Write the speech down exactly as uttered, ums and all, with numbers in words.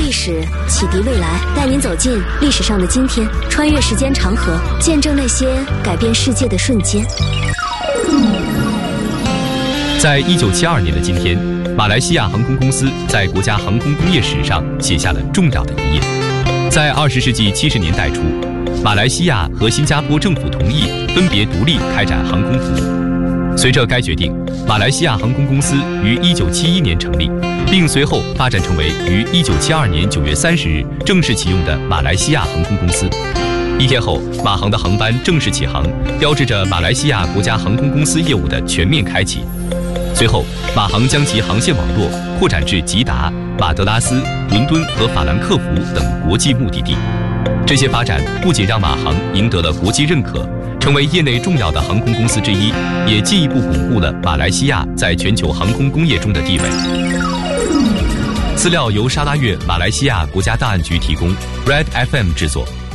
历史，启迪未来，带您走进历史上的今天，穿越时间长河，见证那些改变世界的瞬间。 在一九七二年的今天，马来西亚航空公司在国家航空工业史上写下了重要的一页。在二十世纪七十年代初，马来西亚和新加坡政府同意分别独立开展航空服务。随着该决定，马来西亚航空公司于一九七一年成立，并随后发展成为于一九七二年九月三十日正式启用的马来西亚航空公司。一天后，马航的航班正式起航，标志着马来西亚国家航空公司业务的全面开启。随后，马航将其航线网络扩展至吉达、马德拉斯、伦敦和法兰克福等国际目的地。这些发展不仅让马航赢得了国际认可，成为业内重要的航空公司之一，也进一步巩固了马来西亚在全球航空工业中的地位。资料由沙拉越马来西亚国家档案局提供 ，Red F M 制作。